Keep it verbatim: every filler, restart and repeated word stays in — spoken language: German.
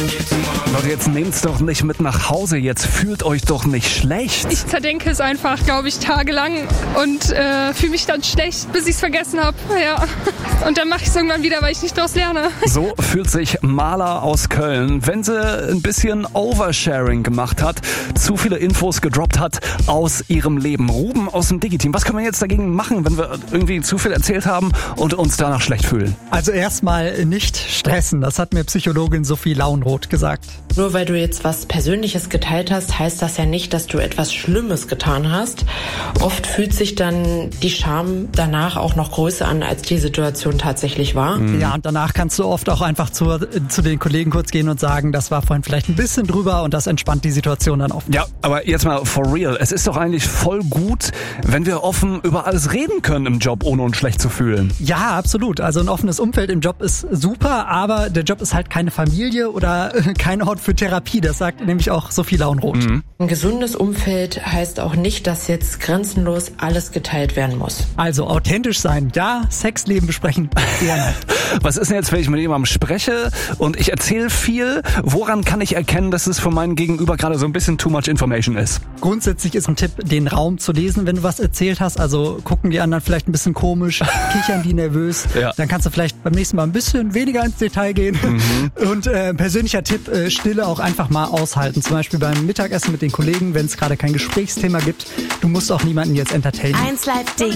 Leute, jetzt nehmt's doch nicht mit nach Hause, jetzt fühlt euch doch nicht schlecht. Ich zerdenke es einfach, glaube ich, tagelang und äh, fühle mich dann schlecht, bis ich es vergessen habe. Ja. Und dann mache ich es irgendwann wieder, weil ich nicht daraus lerne. So fühlt sich Maler aus Köln, wenn sie ein bisschen Oversharing gemacht hat, zu viele Infos gedroppt hat aus ihrem Leben. Ruben aus dem Digi-Team, was können wir jetzt dagegen machen, wenn wir irgendwie zu viel erzählt haben und uns danach schlecht fühlen? Also erstmal nicht stressen, das hat mir Psychologin Sophie Launroth gesagt. Nur weil du jetzt was Persönliches geteilt hast, heißt das ja nicht, dass du etwas Schlimmes getan hast. Oft fühlt sich dann die Scham danach auch noch größer an, als die Situation tatsächlich war. Mhm. Ja, und danach kannst du oft auch einfach zu, zu den Kollegen kurz gehen und sagen, das war vorhin vielleicht ein bisschen drüber und das entspannt die Situation dann oft. Ja, aber jetzt mal for real. Es ist doch eigentlich voll gut, wenn wir offen über alles reden können im Job, ohne uns schlecht zu fühlen. Ja, absolut. Also ein offenes Umfeld im Job ist super, aber der Job ist halt keine Familie oder kein Ort für Therapie. Das sagt nämlich auch Sophie Launroth. Mhm. Ein gesundes Umfeld heißt auch nicht, dass jetzt grenzenlos alles geteilt werden muss. Also authentisch sein, ja, Sexleben besprechen, gerne. Was ist denn jetzt, wenn ich mit jemandem spreche und ich erzähle viel? Woran kann ich erkennen, dass es von meinem Gegenüber gerade so ein bisschen too much information ist? Grundsätzlich ist ein Tipp, den Raum zu lesen, wenn du was erzählt hast. Also gucken die anderen vielleicht ein bisschen komisch, kichern die nervös. Ja. Dann kannst du vielleicht beim nächsten Mal ein bisschen weniger ins Detail gehen. Mhm. Und äh, persönlicher Tipp, äh, Stille auch einfach mal aushalten. Zum Beispiel beim Mittagessen mit den Kollegen, wenn es gerade kein Gesprächsthema gibt. Du musst auch niemanden jetzt entertainen. eins Live